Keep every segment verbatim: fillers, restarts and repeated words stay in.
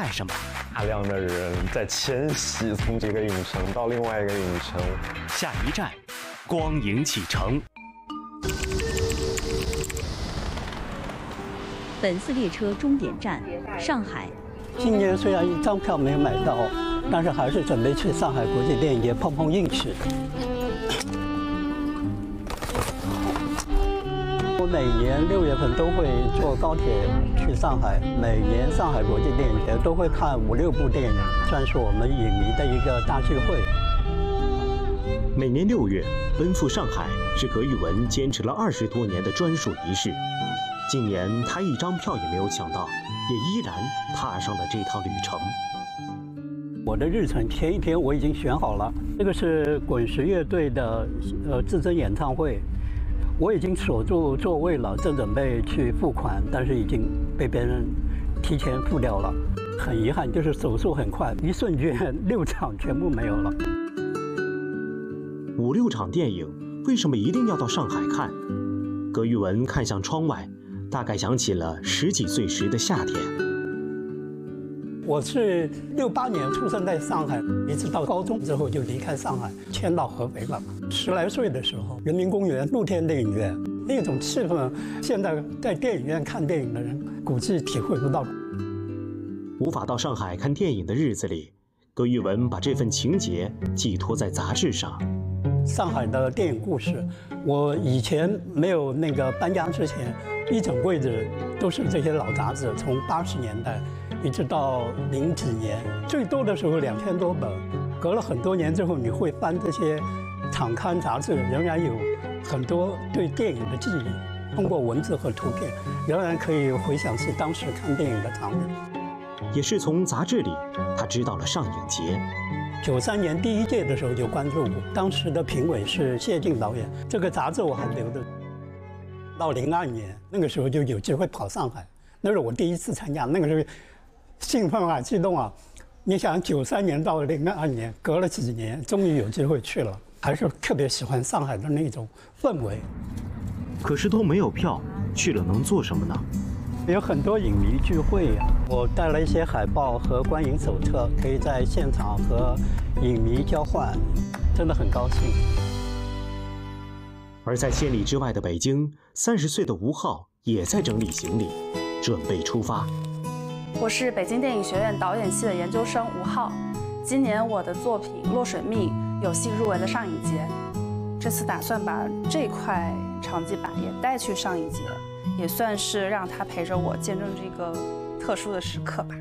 待什么？ 大量的人在迁徙，从这个影城到另外一个影城。 下一站，光影启程。 本次列车终点站上海。 今年虽然一张票没有买到，但是还是准备去上海国际电影节碰碰运气。我每年六月份都会坐高铁去上海，每年上海国际电影节都会看五六部电影，算是我们影迷的一个大聚会。 每年六月奔赴上海是葛宇文坚持了二十多年的专属仪式。今年他一张票也没有抢到，也依然踏上了这趟旅程。 我的日程前一天我已经选好了，这个是滚石乐队的呃至臻演唱会，我已经锁住座位了，正准备去付款，但是已经被别人提前付掉了。很遗憾，就是手速很快，一瞬间六场全部没有了。 五六场电影，为什么一定要到上海看？葛宇文看向窗外，大概想起了十几岁时的夏天。 我是六八年出生在上海，一直到高中之后就离开上海，迁到合肥了。十来岁的时候，人民公园露天电影院那种气氛，现在在电影院看电影的人估计体会不到。 无法到上海看电影的日子里，葛宇文把这份情结寄托在杂志上。 上海的电影故事，我以前没有那个搬家之前，一整柜子都是这些老杂志，从八十年代一直到零几年，最多的时候两千多本。隔了很多年之后，你会翻这些场刊杂志，仍然有很多对电影的记忆，通过文字和图片，仍然可以回想起当时看电影的场景。 也是从杂志里，他知道了上影节。 九三年第一届的时候就关注过，当时的评委是谢晋导演，这个杂志我还留着。到零二年那个时候就有机会跑上海，那是我第一次参加，那个时候兴奋啊，激动啊！你想九三年到零二年，隔了几年，终于有机会去了，还是特别喜欢上海的那种氛围。 可是都没有票，去了能做什么呢？ 有很多影迷聚会，我带了一些海报和观影手册，可以在现场和影迷交换，真的很高兴。 而在千里之外的北京，三十岁的吴昊也在整理行李，准备出发。 我是北京电影学院导演系的研究生吴昊，今年我的作品《落水命》有幸入围了上影节，这次打算把这块长记版也带去上影节。也算是让他陪着我见证这个特殊的时刻吧。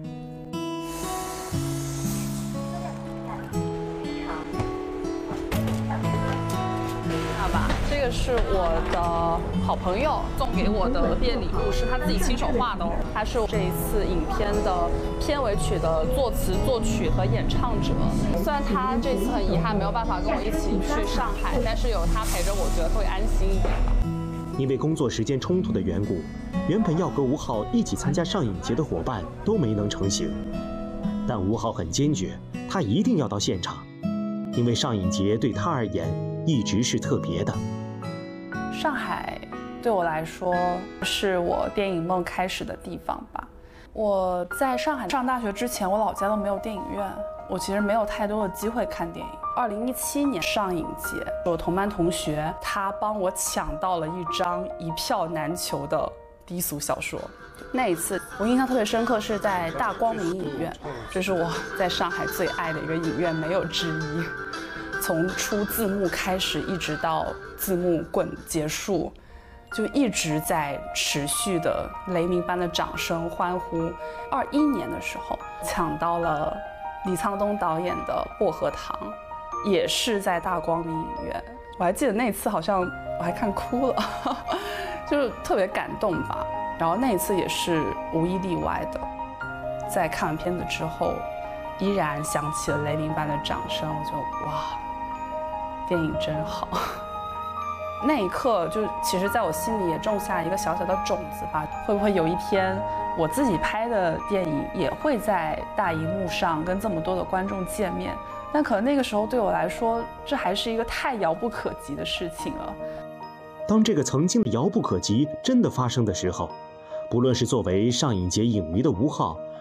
好吧，这个是我的好朋友送给我的毕业礼物，是他自己亲手画的哦。他是这一次影片的片尾曲的作词、作曲和演唱者。虽然他这次很遗憾没有办法跟我一起去上海，但是有他陪着我，觉得会安心一点吧。 因为工作时间冲突的缘故，原本要和吴昊一起参加上影节的伙伴都没能成行。但吴昊很坚决，他一定要到现场，因为上影节对他而言一直是特别的。 上海对我来说是我电影梦开始的地方吧。我在上海上大学之前，我老家都没有电影院，我其实没有太多的机会看电影。二零一七年上影节，我同班同学他帮我抢到了一张一票难求的低俗小说。那一次我印象特别深刻，是在大光明影院，这是我在上海最爱的一个影院，没有之一。从出字幕开始，一直到字幕滚结束，就一直在持续的雷鸣般的掌声欢呼。二一年的时候抢到了李沧东导演的《薄荷糖》，也是在大光明影院。我还记得那次好像我还看哭了，就是特别感动吧。然后那一次也是无一例外的，在看完片子之后，依然响起了雷鸣般的掌声，我就哇，电影真好。那一刻就其实在我心里也种下一个小小的种子吧，会不会有一天我自己拍的电影也会在大荧幕上跟这么多的观众见面？但可能那个时候对我来说，这还是一个太遥不可及的事情了。 当这个曾经遥不可及真的发生的时候，不论是作为上影节影迷的吴昊，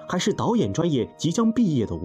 还是导演专业即将毕业的吴